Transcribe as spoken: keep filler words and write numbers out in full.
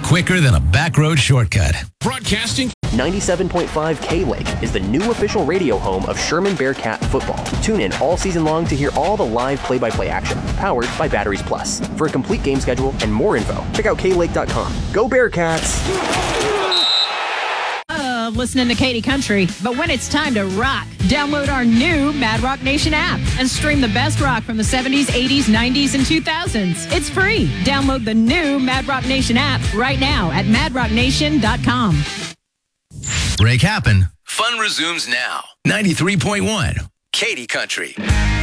quicker than a back road shortcut. Broadcasting ninety-seven point five K-Lake is the new official radio home of Sherman Bearcat football. Tune in all season long to hear all the live play-by-play action, powered by Batteries Plus. For a complete game schedule and more info, check out K Lake dot com. Go Bearcats! Uh, listening to Katy Country, but when it's time to rock, download our new Mad Rock Nation app and stream the best rock from the seventies, eighties, nineties, and two thousands. It's free. Download the new Mad Rock Nation app right now at mad rock nation dot com. Break happen. Fun resumes now. ninety-three point one Katy Country.